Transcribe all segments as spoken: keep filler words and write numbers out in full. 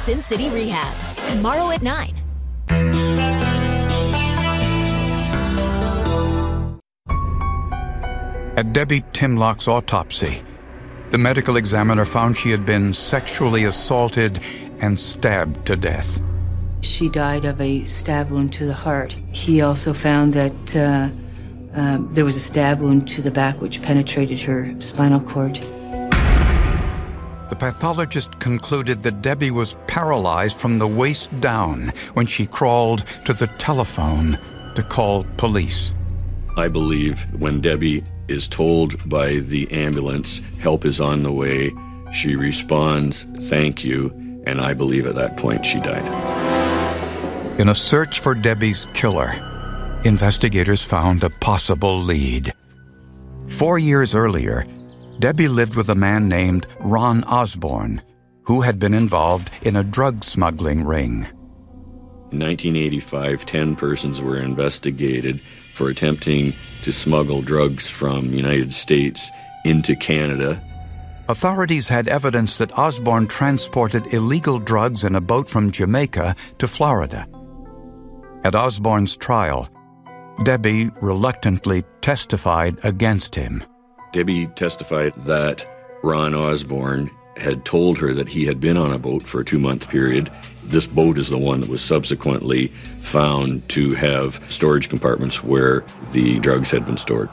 Sin City Rehab. Tomorrow at nine. At Debbie Timlock's autopsy, the medical examiner found she had been sexually assaulted and stabbed to death. She died of a stab wound to the heart. He also found that uh, uh, there was a stab wound to the back which penetrated her spinal cord. The pathologist concluded that Debbie was paralyzed from the waist down when she crawled to the telephone to call police. I believe when Debbie is told by the ambulance, help is on the way, she responds, thank you, and I believe at that point she died. In a search for Debbie's killer, investigators found a possible lead. Four years earlier, Debbie lived with a man named Ron Osborne, who had been involved in a drug smuggling ring. In nineteen eighty-five, ten persons were investigated for attempting to smuggle drugs from the United States into Canada. Authorities had evidence that Osborne transported illegal drugs in a boat from Jamaica to Florida. At Osborne's trial, Debbie reluctantly testified against him. Debbie testified that Ron Osborne had told her that he had been on a boat for a two-month period. This boat is the one that was subsequently found to have storage compartments where the drugs had been stored.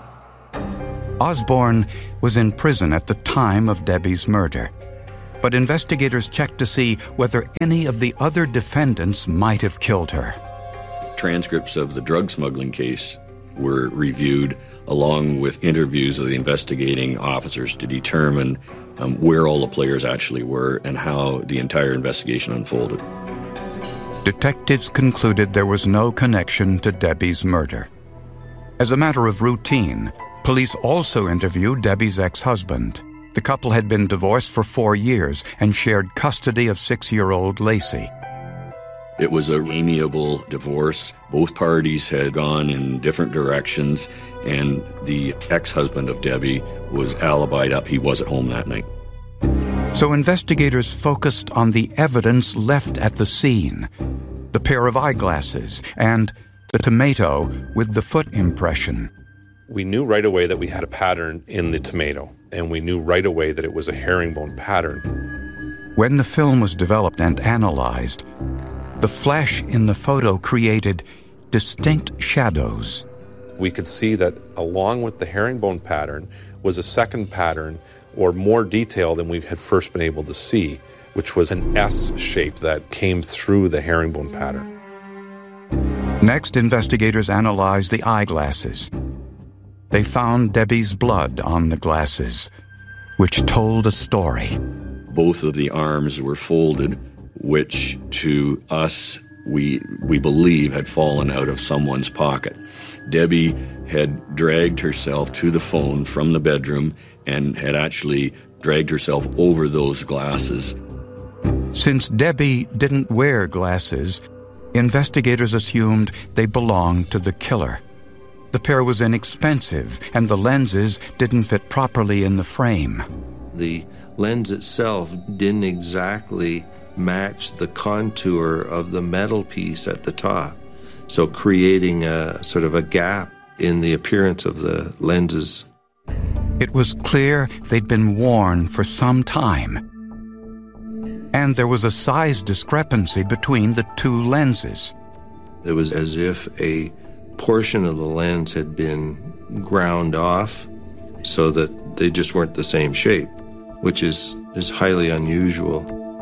Osborne was in prison at the time of Debbie's murder, but investigators checked to see whether any of the other defendants might have killed her. Transcripts of the drug smuggling case were reviewed along with interviews of the investigating officers to determine um, where all the players actually were and how the entire investigation unfolded. Detectives concluded there was no connection to Debbie's murder. As a matter of routine, police also interviewed Debbie's ex-husband. The couple had been divorced for four years and shared custody of six-year-old Lacey. It was an amiable divorce. Both parties had gone in different directions, and the ex-husband of Debbie was alibied up. He was at home that night. So investigators focused on the evidence left at the scene, the pair of eyeglasses and the tomato with the foot impression. We knew right away that we had a pattern in the tomato, and we knew right away that it was a herringbone pattern. When the film was developed and analyzed, the flesh in the photo created distinct shadows. We could see that along with the herringbone pattern was a second pattern or more detail than we had first been able to see, which was an S shape that came through the herringbone pattern. Next, investigators analyzed the eyeglasses. They found Debbie's blood on the glasses, which told a story. Both of the arms were folded, which to us, we we believe had fallen out of someone's pocket. Debbie had dragged herself to the phone from the bedroom and had actually dragged herself over those glasses. Since Debbie didn't wear glasses, investigators assumed they belonged to the killer. The pair was inexpensive, and the lenses didn't fit properly in the frame. The lens itself didn't exactly match the contour of the metal piece at the top, so creating a sort of a gap in the appearance of the lenses. It was clear they'd been worn for some time, and there was a size discrepancy between the two lenses. It was as if a portion of the lens had been ground off so that they just weren't the same shape, which is, is highly unusual.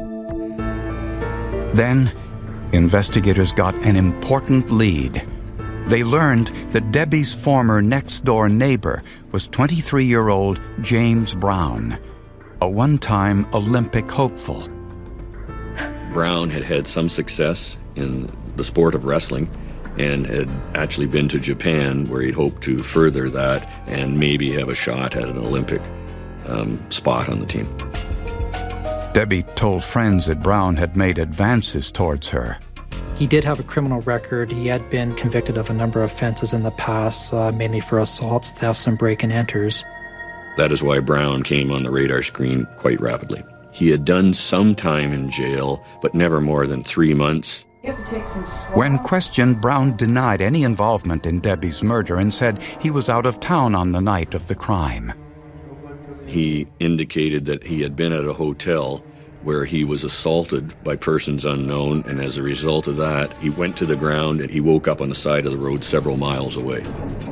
Then, investigators got an important lead. They learned that Debbie's former next-door neighbor was twenty-three-year-old James Brown, a one-time Olympic hopeful. Brown had had some success in the sport of wrestling and had actually been to Japan, where he'd hoped to further that and maybe have a shot at an Olympic um, spot on the team. Debbie told friends that Brown had made advances towards her. He did have a criminal record. He had been convicted of a number of offenses in the past, uh, mainly for assaults, thefts, and break-and-enters. That is why Brown came on the radar screen quite rapidly. He had done some time in jail, but never more than three months. When questioned, Brown denied any involvement in Debbie's murder and said he was out of town on the night of the crime. He indicated that he had been at a hotel where he was assaulted by persons unknown, and as a result of that, he went to the ground and he woke up on the side of the road several miles away.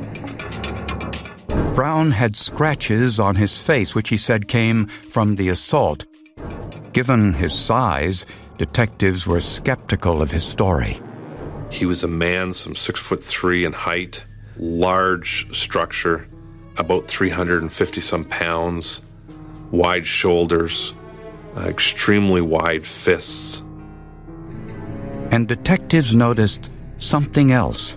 Brown had scratches on his face, which he said came from the assault. Given his size, detectives were skeptical of his story. He was a man some six foot three in height, large structure, about three hundred fifty some pounds, wide shoulders, uh, extremely wide fists. And detectives noticed something else.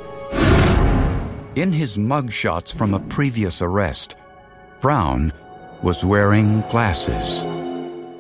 In his mugshots from a previous arrest, Brown was wearing glasses.